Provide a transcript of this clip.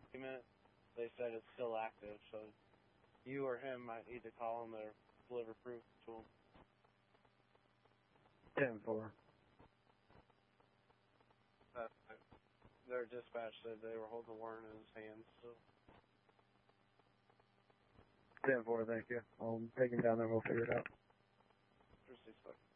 document, they said it's still active, so you or him might need to call them or deliver proof to them. 10-4. Their dispatch said they were holding the warrant in his hands, so. 10-4, thank you. I'll take him down there and we'll figure it out. Just expect.